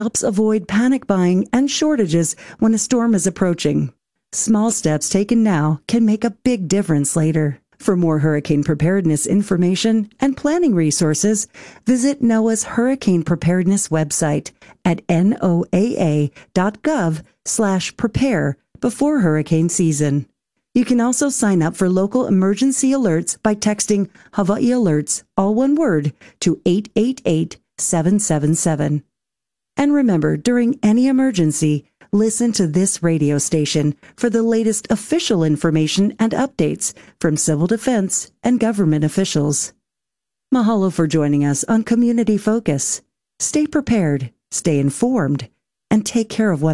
helps avoid panic buying and shortages when a storm is approaching. Small steps taken now can make a big difference later. For more hurricane preparedness information and planning resources, visit NOAA's Hurricane Preparedness website at noaa.gov/prepare before hurricane season. You can also sign up for local emergency alerts by texting Hawaii Alerts, all one word, to 888-777. And remember, during any emergency, listen to this radio station for the latest official information and updates from civil defense and government officials. Mahalo for joining us on Community Focus. Stay prepared, stay informed, and take care of one